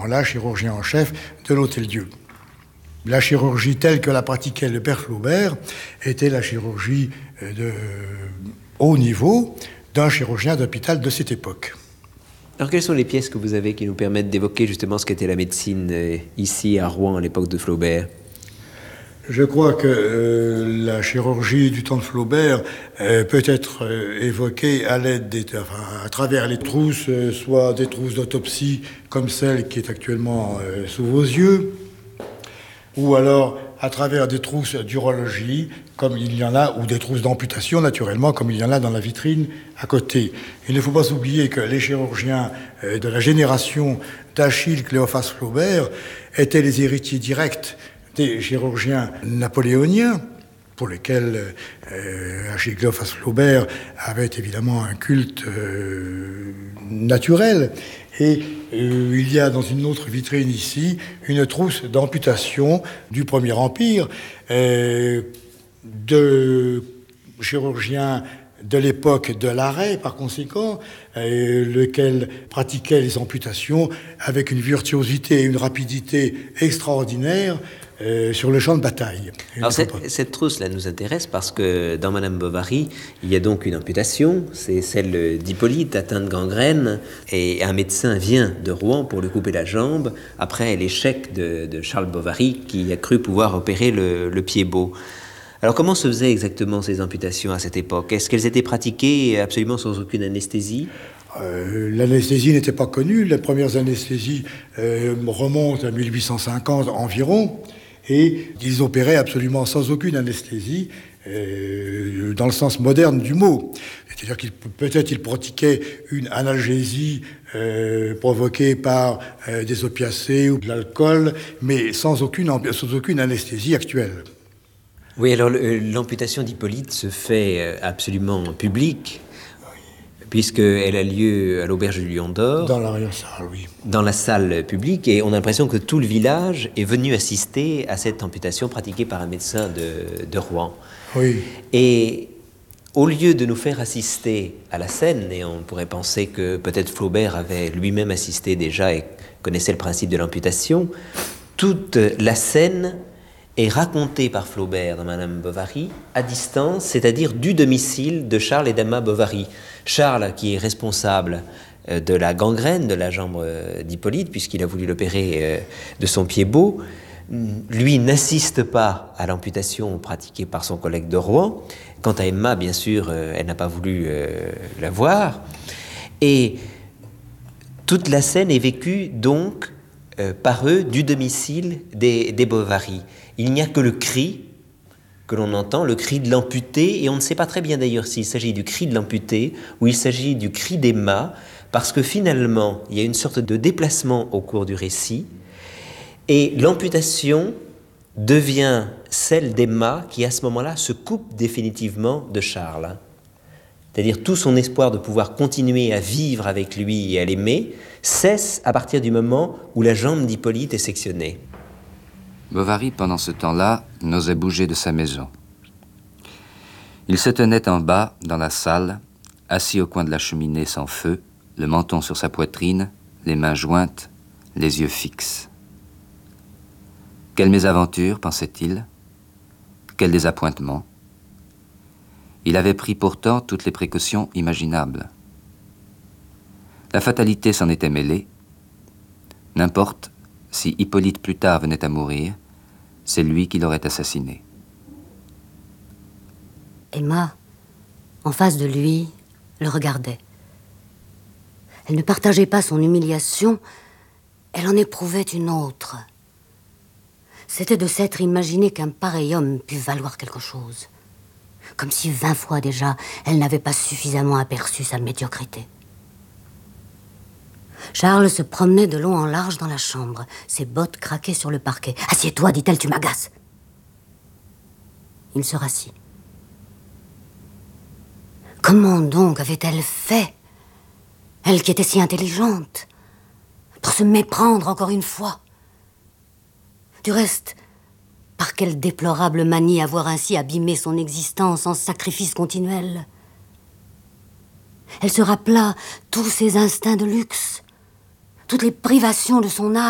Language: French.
moment-là chirurgien en chef de l'Hôtel-Dieu. La chirurgie telle que la pratiquait le père Flaubert était la chirurgie de haut niveau d'un chirurgien d'hôpital de cette époque. Alors quelles sont les pièces que vous avez qui nous permettent d'évoquer justement ce qu'était la médecine ici à Rouen à l'époque de Flaubert? Je crois que la chirurgie du temps de Flaubert peut être évoquée à l'aide à travers les trousses, soit des trousses d'autopsie comme celle qui est actuellement sous vos yeux, ou alors à travers des trousses d'urologie, comme il y en a, ou des trousses d'amputation, naturellement, comme il y en a dans la vitrine à côté. Il ne faut pas oublier que les chirurgiens de la génération d'Achille Cléophas Flaubert étaient les héritiers directs des chirurgiens napoléoniens, pour lesquels Achille Cléophas Flaubert avait évidemment un culte naturel. Et il y a dans une autre vitrine ici une trousse d'amputation du Premier Empire de chirurgiens de l'époque de l'arrêt, par conséquent, lequel pratiquait les amputations avec une virtuosité et une rapidité extraordinaires sur le champ de bataille. Alors cette trousse-là nous intéresse parce que dans Madame Bovary, il y a donc une amputation, c'est celle d'Hippolyte atteint de gangrène, et un médecin vient de Rouen pour lui couper la jambe, après l'échec de Charles Bovary qui a cru pouvoir opérer le pied beau. Alors comment se faisaient exactement ces amputations à cette époque? Est-ce qu'elles étaient pratiquées absolument sans aucune anesthésie? L'anesthésie n'était pas connue, les premières anesthésies remontent à 1850 environ, et ils opéraient absolument sans aucune anesthésie, dans le sens moderne du mot. C'est-à-dire qu'ils pratiquaient une analgésie provoquée par des opiacés ou de l'alcool, mais sans aucune anesthésie actuelle. Oui, alors l'amputation d'Hippolyte se fait absolument publique, puisqu'elle a lieu à l'auberge du Lion d'Or. Dans l'arrière-salle, oui. Dans la salle publique, et on a l'impression que tout le village est venu assister à cette amputation pratiquée par un médecin de Rouen. Oui. Et au lieu de nous faire assister à la scène, et on pourrait penser que peut-être Flaubert avait lui-même assisté déjà et connaissait le principe de l'amputation, toute la scène est racontée par Flaubert dans Madame Bovary à distance, c'est-à-dire du domicile de Charles et d'Emma Bovary. Charles, qui est responsable de la gangrène de la jambe d'Hippolyte, puisqu'il a voulu l'opérer de son pied beau, lui n'assiste pas à l'amputation pratiquée par son collègue de Rouen. Quant à Emma, bien sûr, elle n'a pas voulu la voir. Et toute la scène est vécue donc par eux du domicile des Bovary. Il n'y a que le cri que l'on entend, le cri de l'amputé, et on ne sait pas très bien d'ailleurs s'il s'agit du cri de l'amputé ou il s'agit du cri d'Emma, parce que finalement, il y a une sorte de déplacement au cours du récit, et l'amputation devient celle d'Emma qui, à ce moment-là, se coupe définitivement de Charles. C'est-à-dire tout son espoir de pouvoir continuer à vivre avec lui et à l'aimer cesse à partir du moment où la jambe d'Hippolyte est sectionnée. Bovary, pendant ce temps-là, n'osait bouger de sa maison. Il se tenait en bas, dans la salle, assis au coin de la cheminée sans feu, le menton sur sa poitrine, les mains jointes, les yeux fixes. Quelle mésaventure, pensait-il? Quel désappointement? Il avait pris pourtant toutes les précautions imaginables. La fatalité s'en était mêlée. N'importe, si Hippolyte plus tard venait à mourir, c'est lui qui l'aurait assassiné. Emma, en face de lui, le regardait. Elle ne partageait pas son humiliation, elle en éprouvait une autre. C'était de s'être imaginé qu'un pareil homme pût valoir quelque chose. Comme si 20 fois déjà, elle n'avait pas suffisamment aperçu sa médiocrité. Charles se promenait de long en large dans la chambre. Ses bottes craquaient sur le parquet. « Assieds-toi, dit-elle, tu m'agaces. » Il se rassit. Comment donc avait-elle fait, elle qui était si intelligente, pour se méprendre encore une fois? Du reste, par quelle déplorable manie avoir ainsi abîmé son existence en sacrifice continuel? Elle se rappela tous ses instincts de luxe, toutes les privations de son âme.